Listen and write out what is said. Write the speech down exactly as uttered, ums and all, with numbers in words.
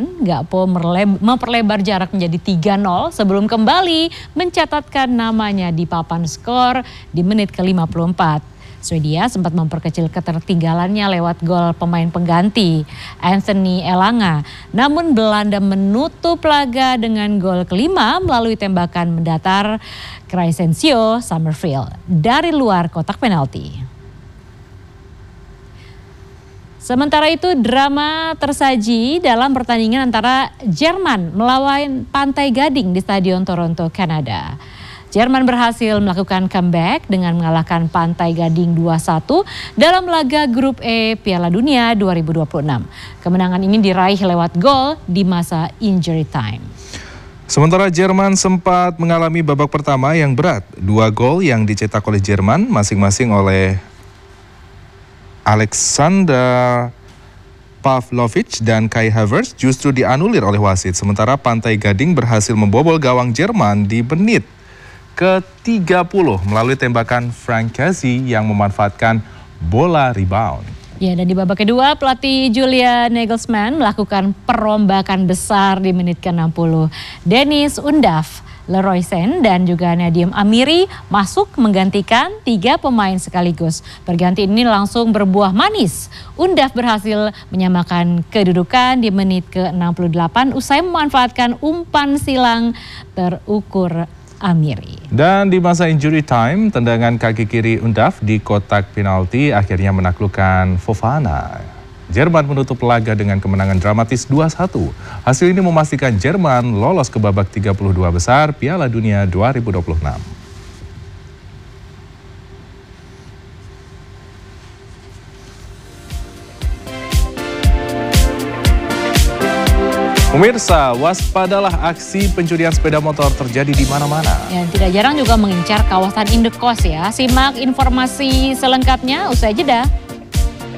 Jerman, Gakpo memperlebar jarak menjadi tiga nol sebelum kembali mencatatkan namanya di papan skor di menit ke lima puluh empat. Swedia sempat memperkecil ketertinggalannya lewat gol pemain pengganti Anthony Elanga. Namun Belanda menutup laga dengan gol kelima melalui tembakan mendatar Crescencio Summerfield dari luar kotak penalti. Sementara itu drama tersaji dalam pertandingan antara Jerman melawan Pantai Gading di Stadion Toronto, Kanada. Jerman berhasil melakukan comeback dengan mengalahkan Pantai Gading dua satu dalam laga grup E Piala Dunia dua ribu dua puluh enam. Kemenangan ini diraih lewat gol di masa injury time. Sementara Jerman sempat mengalami babak pertama yang berat. Dua gol yang dicetak oleh Jerman masing-masing oleh Alexander Pavlovic dan Kai Havertz justru dianulir oleh wasit. Sementara Pantai Gading berhasil membobol gawang Jerman di menit ke tiga puluh melalui tembakan Frank Kessie yang memanfaatkan bola rebound. Ya, dan di babak kedua pelatih Julian Nagelsmann melakukan perombakan besar di menit ke enam puluh. Dennis Undav, Leroy Sane dan juga Nadim Amiri masuk menggantikan tiga pemain sekaligus. Pergantian ini langsung berbuah manis. Undav berhasil menyamakan kedudukan di menit ke enam puluh delapan usai memanfaatkan umpan silang terukur Amiri. Dan di masa injury time, tendangan kaki kiri Undav di kotak penalti akhirnya menaklukkan Fofana. Jerman menutup laga dengan kemenangan dramatis dua satu. Hasil ini memastikan Jerman lolos ke babak tiga puluh dua besar Piala Dunia dua ribu dua puluh enam. Pemirsa, waspadalah aksi pencurian sepeda motor terjadi di mana-mana. Ya, tidak jarang juga mengincar kawasan Indekos ya. Simak informasi selengkapnya usai jeda.